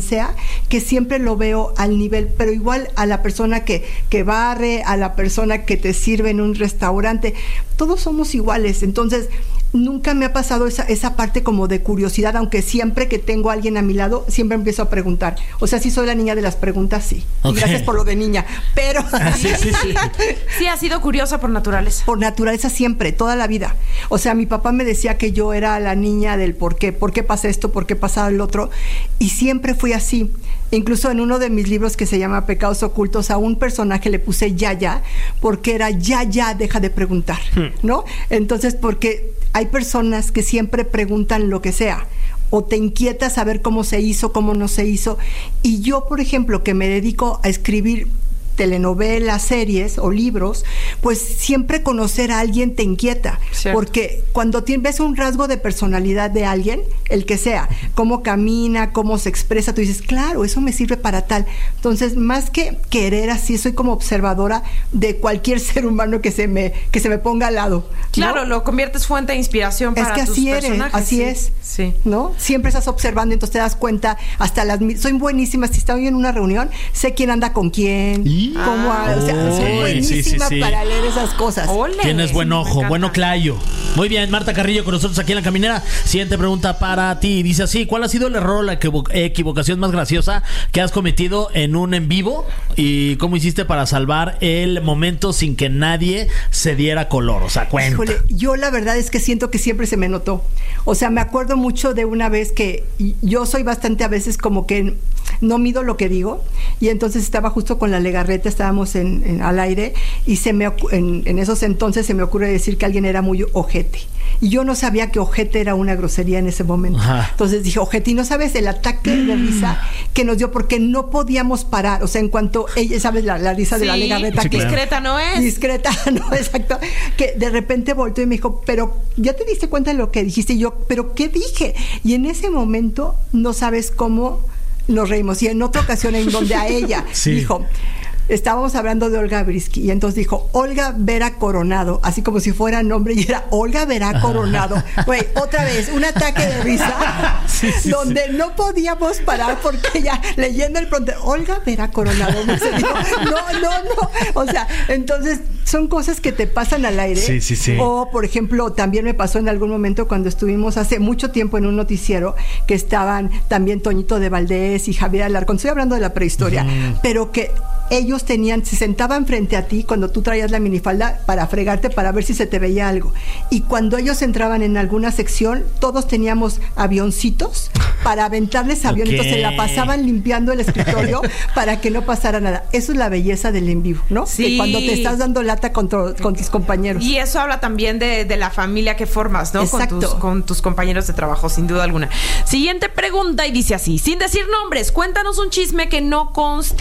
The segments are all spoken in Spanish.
sea, que siempre lo veo al nivel, pero igual a la persona que barre, a la persona que te sirve en un restaurante, todos somos iguales. Entonces nunca me ha pasado esa parte como de curiosidad, aunque siempre que tengo a alguien a mi lado, siempre empiezo a preguntar. O sea, sí soy la niña de las preguntas, sí. Okay. Y gracias por lo de niña. Pero sí. Sí, has sido curiosa por naturaleza. Por naturaleza siempre, toda la vida. O sea, mi papá me decía que yo era la niña del por qué pasa esto, por qué pasa el otro. Y siempre fui así. Incluso en uno de mis libros que se llama Pecados Ocultos, a un personaje le puse ya, porque era ya, deja de preguntar, ¿no? Entonces, porque hay personas que siempre preguntan lo que sea, o te inquieta saber cómo se hizo, cómo no se hizo. Y yo, por ejemplo, que me dedico a escribir telenovelas, series o libros, pues siempre conocer a alguien te inquieta. Cierto. Porque cuando ves un rasgo de personalidad de alguien, el que sea, cómo camina, cómo se expresa, tú dices, claro, eso me sirve para tal. Entonces, más que querer así, soy como observadora de cualquier ser humano que se me ponga al lado, ¿no? Claro, lo conviertes fuente de inspiración para tus personajes. Así es, ¿no? Siempre estás observando, entonces te das cuenta, soy buenísima, si estoy en una reunión, sé quién anda con quién, o sea, soy buenísima para leer esas cosas. Tienes buen ojo, bueno clayo. Muy bien, Marta Carrillo con nosotros aquí en La Caminera. Siguiente pregunta para ti. Dice así, ¿cuál ha sido el error o la equivocación más graciosa que has cometido en un en vivo? ¿Y cómo hiciste para salvar el momento sin que nadie se diera color? O sea, cuenta. Híjole, yo la verdad es que siento que siempre se me notó. O sea, me acuerdo mucho de una vez que yo soy bastante a veces como que no mido lo que digo, y entonces estaba justo con la Legarreta, estábamos al aire, y en esos entonces se me ocurre decir que alguien era muy ojete, y yo no sabía que ojete era una grosería en ese momento. Ajá. Entonces dije ojete, y no sabes el ataque de risa que nos dio, porque no podíamos parar. O sea, en cuanto ella, sabes la risa de la Legarreta, que discreta no es. Discreta, no, exacto, que de repente volteó y me dijo, pero ¿ya te diste cuenta de lo que dijiste? Y yo, ¿pero qué dije? Y en ese momento no sabes cómo nos reímos. Y en otra ocasión en donde a ella dijo, estábamos hablando de Olga Brisky, y entonces dijo, Olga Vera Coronado, así como si fuera nombre, y era Olga Vera Coronado. Güey, otra vez, un ataque de risa, donde no podíamos parar, porque ya leyendo el pronto, Olga Vera Coronado, no, o sea, entonces son cosas que te pasan al aire. Sí. O, por ejemplo, también me pasó en algún momento cuando estuvimos hace mucho tiempo en un noticiero, que estaban también Toñito de Valdés y Javier Alarcón, estoy hablando de la prehistoria, pero que ellos se sentaban frente a ti cuando tú traías la minifalda para fregarte, para ver si se te veía algo. Y cuando ellos entraban en alguna sección, todos teníamos avioncitos para aventarles avionitos, se la pasaban limpiando el escritorio para que no pasara nada. Eso es la belleza del en vivo, ¿no? Sí. Que cuando te estás dando lata con tus compañeros. Y eso habla también de la familia que formas, ¿no? Exacto. Con tus compañeros de trabajo, sin duda alguna. Siguiente pregunta, y dice así, sin decir nombres, cuéntanos un chisme que no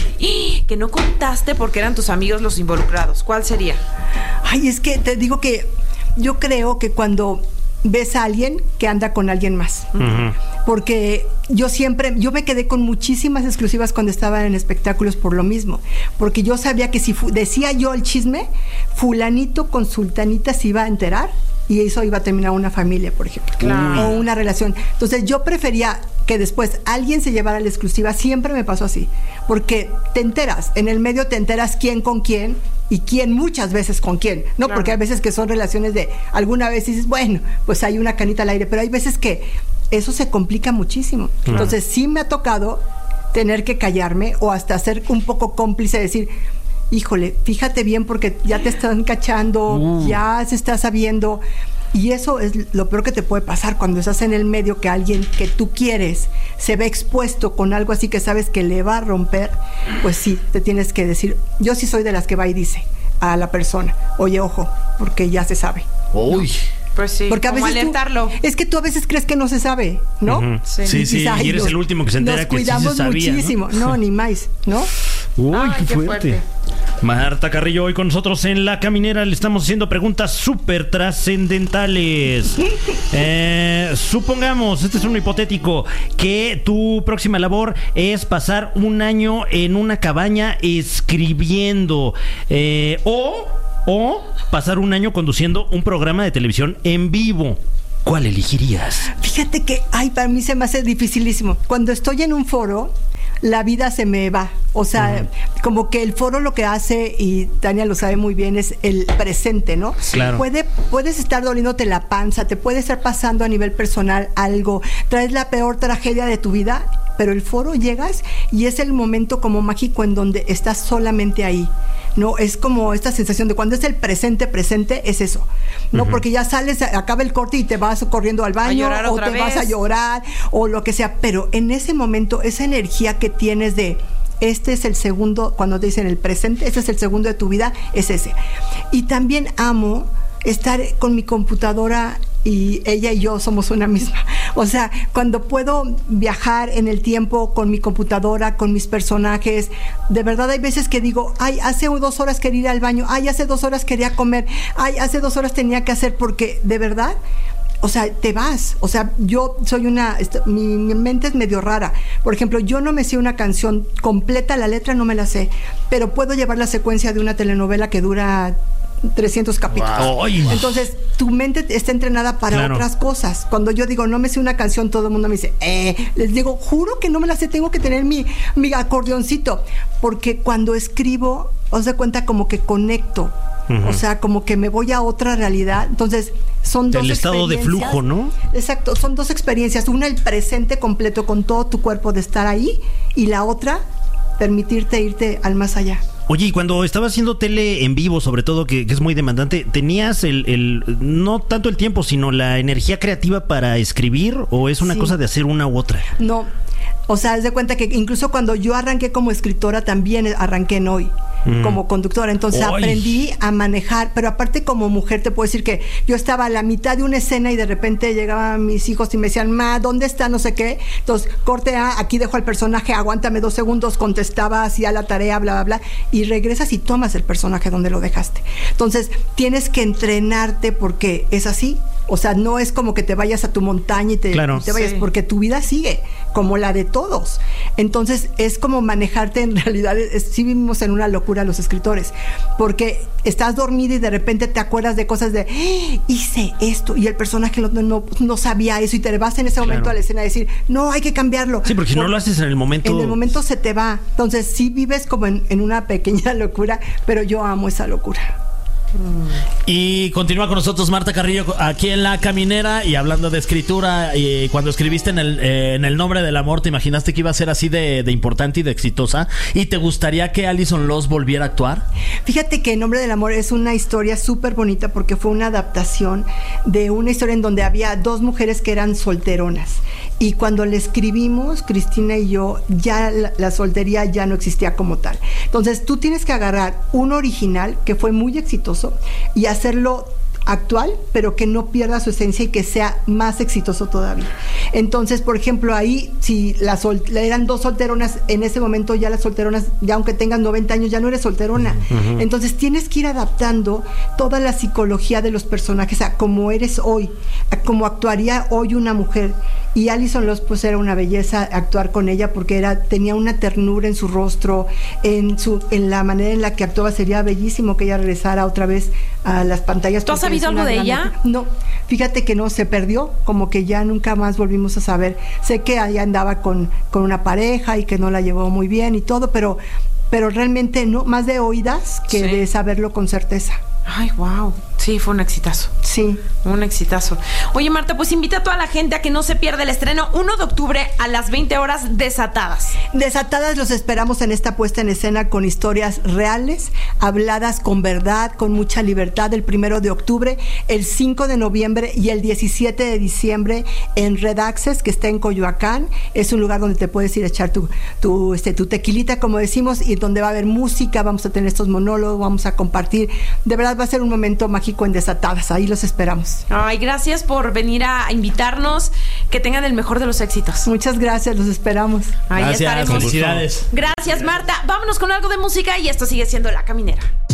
contaste porque eran tus amigos los involucrados. ¿Cuál sería? Ay, es que te digo que yo creo que cuando ves a alguien que anda con alguien más, porque yo me quedé con muchísimas exclusivas cuando estaba en espectáculos por lo mismo, porque yo sabía que si decía yo el chisme, fulanito con sultanita se iba a enterar, y eso iba a terminar una familia, por ejemplo, o una relación. Entonces yo prefería que después alguien se llevara la exclusiva. Siempre me pasó así, porque te enteras, en el medio te enteras quién con quién, y quién muchas veces con quién, ¿no? Claro. Porque hay veces que son relaciones de alguna vez dices, bueno, pues hay una canita al aire, pero hay veces que eso se complica muchísimo. Claro. Entonces sí me ha tocado tener que callarme, o hasta ser un poco cómplice, decir, híjole, fíjate bien porque ya te están cachando, ya se está sabiendo. Y eso es lo peor que te puede pasar cuando estás en el medio, que alguien que tú quieres se ve expuesto con algo así que sabes que le va a romper. Pues sí, te tienes que decir. Yo sí soy de las que va y dice a la persona, oye, ojo, porque ya se sabe. Uy. ¿No? Pues sí, porque a veces alertarlo. Es que tú a veces crees que no se sabe, ¿no? Sí, y eres el último que se entera que sí se sabía. Nos cuidamos muchísimo, ¿no? Ni más, ¿no? Uy, qué fuerte. Marta Carrillo hoy con nosotros en La Caminera. Le estamos haciendo preguntas súper trascendentales. Supongamos, este es un hipotético, que tu próxima labor es pasar un año en una cabaña escribiendo, o pasar un año conduciendo un programa de televisión en vivo. ¿Cuál elegirías? Fíjate que, para mí se me hace dificilísimo. Cuando estoy en un foro, la vida se me va. O sea, como que el foro lo que hace, y Tania lo sabe muy bien, es el presente, ¿no? Claro. Puedes estar doliéndote la panza, te puede estar pasando a nivel personal algo, traes la peor tragedia de tu vida, pero el foro llegas y es el momento como mágico en donde estás solamente ahí. No, es como esta sensación de cuando es el presente, es eso, ¿no? Porque ya sales, acaba el corte y te vas corriendo al baño o te vas a llorar o lo que sea, pero en ese momento, esa energía que tienes de este es el segundo, cuando te dicen el presente, este es el segundo de tu vida, es ese. Y también amo estar con mi computadora y ella y yo somos una misma. O sea, cuando puedo viajar en el tiempo con mi computadora, con mis personajes, de verdad hay veces que digo, ay, hace 2 horas quería ir al baño, ay, hace 2 horas quería comer, ay, hace 2 horas tenía que hacer, porque de verdad, o sea, te vas. O sea, yo soy mi mente es medio rara. Por ejemplo, yo no me sé una canción completa, la letra no me la sé, pero puedo llevar la secuencia de una telenovela que dura 300 capítulos. Wow. Entonces, tu mente está entrenada para otras cosas. Cuando yo digo, no me sé una canción, todo el mundo me dice, les digo, juro que no me la sé, tengo que tener mi acordeoncito. Porque cuando escribo, os da cuenta como que conecto. O sea, como que me voy a otra realidad. Entonces, son dos experiencias. El estado de flujo, ¿no? Exacto, son 2 experiencias. Una, el presente completo con todo tu cuerpo de estar ahí. Y la otra, permitirte irte al más allá. Oye, y cuando estabas haciendo tele en vivo, sobre todo, que es muy demandante, ¿tenías no tanto el tiempo, sino la energía creativa para escribir? ¿O es una cosa de hacer una u otra? No, o sea, haz de cuenta que incluso cuando yo arranqué como escritora, también arranqué en Hoy. Como conductora, entonces aprendí a manejar, pero aparte como mujer te puedo decir que yo estaba a la mitad de una escena y de repente llegaban mis hijos y me decían, ma, ¿dónde está? No sé qué. Entonces, corte A, aquí dejo al personaje, aguántame 2 segundos, contestaba, hacía la tarea, bla, bla, bla, y regresas y tomas el personaje donde lo dejaste. Entonces, tienes que entrenarte porque es así. O sea, no es como que te vayas a tu montaña y te vayas, porque tu vida sigue, como la de todos. Entonces, es como manejarte en realidad. Sí vivimos en una locura los escritores, porque estás dormida y de repente te acuerdas de cosas de, hice esto, y el personaje no sabía eso, y te vas en ese momento a la escena a decir, no, hay que cambiarlo. Sí, porque si no lo haces en el momento... En el momento se te va. Entonces, sí vives como en una pequeña locura, pero yo amo esa locura. Y continúa con nosotros Marta Carrillo aquí en La Caminera, y hablando de escritura, y cuando escribiste en el Nombre del Amor, ¿te imaginaste que iba a ser así de importante y de exitosa? ¿Y te gustaría que Alison Loss volviera a actuar? Fíjate que El Nombre del Amor es una historia súper bonita porque fue una adaptación de una historia en donde había 2 mujeres que eran solteronas, y cuando le escribimos, Cristina y yo, ya la soltería ya no existía como tal. Entonces tú tienes que agarrar un original que fue muy exitoso y hacerlo actual, pero que no pierda su esencia y que sea más exitoso todavía. Entonces, por ejemplo, ahí, si eran 2 solteronas, en ese momento ya las solteronas, ya aunque tengan 90 años, ya no eres solterona. Entonces, tienes que ir adaptando toda la psicología de los personajes a cómo eres hoy, a cómo actuaría hoy una mujer. Y Alison Loss, pues era una belleza actuar con ella, porque tenía una ternura en su rostro, en la manera en la que actuaba. Sería bellísimo que ella regresara otra vez a las pantallas. ¿Tú has sabido algo de ella? No, fíjate que no, se perdió, como que ya nunca más volvimos a saber. Sé que allá andaba con una pareja y que no la llevó muy bien y todo, pero realmente no, más de oídas que de saberlo con certeza. Ay, wow. Sí, fue un exitazo. Sí. Un exitazo. Oye, Marta, pues invita a toda la gente a que no se pierda el estreno 1 de octubre a las 20 horas, Desatadas. Desatadas, los esperamos en esta puesta en escena con historias reales, habladas con verdad, con mucha libertad, el 1 de octubre, el 5 de noviembre y el 17 de diciembre en Red Access, que está en Coyoacán. Es un lugar donde te puedes ir a echar tu tequilita, como decimos, y donde va a haber música, vamos a tener estos monólogos, vamos a compartir. De verdad va a ser un momento mágico en Desatadas. Ahí los esperamos. Ay, gracias por venir a invitarnos. Que tengan el mejor de los éxitos. Muchas gracias, los esperamos. Ahí gracias, estaremos. Felicidades. Gracias, Marta. Vámonos con algo de música y esto sigue siendo La Caminera.